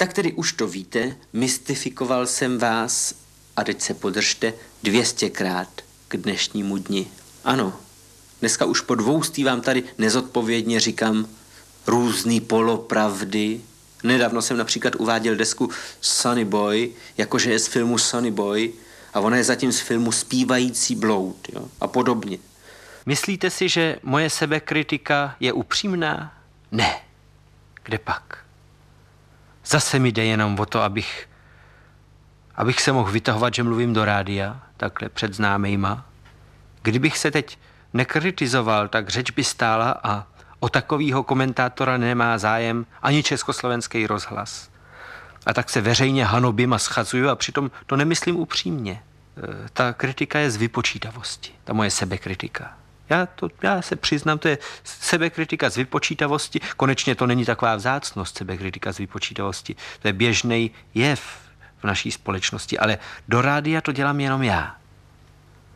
Tak tedy už to víte, mystifikoval jsem vás a teď se podržte 200krát k dnešnímu dni. Ano, dneska už po 200 vám tady nezodpovědně říkám různý polopravdy. Nedávno jsem například uváděl desku Sonny Boy, jakože je z filmu Sonny Boy a ona je zatím z filmu Zpívající bloud, jo? A podobně. Myslíte si, že moje sebekritika je upřímná? Ne. Kde pak? Zase mi jde jenom o to, abych se mohl vytahovat, že mluvím do rádia, takhle před známejma. Kdybych se teď nekritizoval, tak řeč by stála a o takovýho komentátora nemá zájem ani Československý rozhlas. A tak se veřejně hanobím a schazuju a přitom to nemyslím upřímně. Ta kritika je z vypočítavosti, ta moje sebekritika. Já se přiznám, to je sebekritika z vypočítavosti. Konečně to není taková vzácnost, sebekritika z vypočítavosti. To je běžný jev v naší společnosti, ale do rádia to dělám jenom já.